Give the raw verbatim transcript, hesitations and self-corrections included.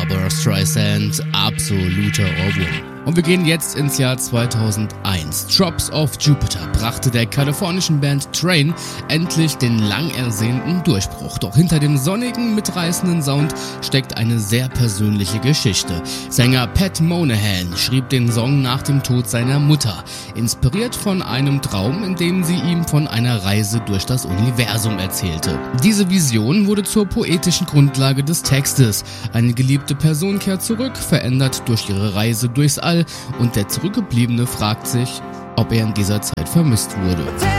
Barbra Streisand, absoluter Ohrwurm. Und wir gehen jetzt ins Jahr zweitausendeins. Drops of Jupiter brachte der kalifornischen Band Train endlich den lang ersehnten Durchbruch. Doch hinter dem sonnigen, mitreißenden Sound steckt eine sehr persönliche Geschichte. Sänger Pat Monahan schrieb den Song nach dem Tod seiner Mutter, inspiriert von einem Traum, in dem sie ihm von einer Reise durch das Universum erzählte. Diese Vision wurde zur poetischen Grundlage des Textes. Eine geliebte Person kehrt zurück, verändert durch ihre Reise durchs All, und der Zurückgebliebene fragt sich, ob er in dieser Zeit vermisst wurde.